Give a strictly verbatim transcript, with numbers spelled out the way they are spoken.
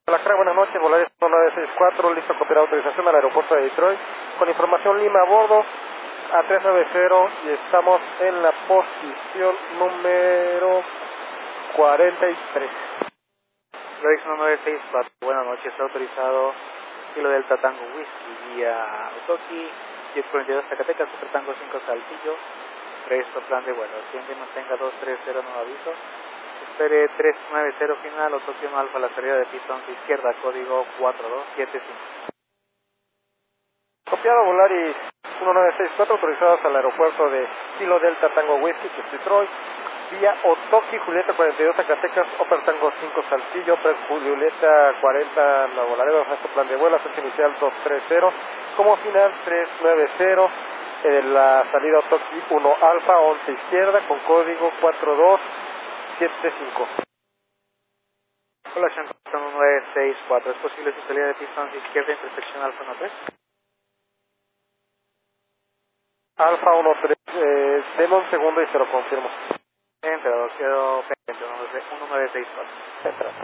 Hola, cara, buenas noches, Volaris nueve seis cuatro, listo a copiar autorización al aeropuerto de Detroit, con información Lima a bordo, a tres nueve cero, y estamos en la posición número cuarenta y tres. Volaris nueve seis cuatro, buenas noches, está autorizado Kilo Delta Tango Whisky vía Otoki, diez cuarenta y dos Zacatecas, Super Tango cinco Saltillo, previsto plan de vuelo, siempre mantenga dos tres cero, nuevo aviso. Espere tres nueve cero final, Otoki uno Alfa, la salida de pista once izquierda, código cuatro dos siete cinco. Copiado Volaris nueve seis cuatro, autorizados al aeropuerto de Kilo Delta Tango Whisky, que es Detroit, vía Otoki, Julieta cuarenta y dos Zacatecas, Oper Tango cinco Saltillo, tres Julieta cuarenta Nuevo Laredo, nuestro plan de vuelo, fecha inicial dos tres cero, como final tres nueve cero, eh, la salida Otoki uno Alfa, once izquierda, con código cuatro dos siete cinco. Hola, Shanghai nueve seis cuatro, ¿es posible su salida de pista once izquierda, intersección Alfa uno tres? Alfa uno tres, eh, deme un segundo y se lo confirmo. Entrado, quedo pendiente, uno nueve seis cuatro. Entra.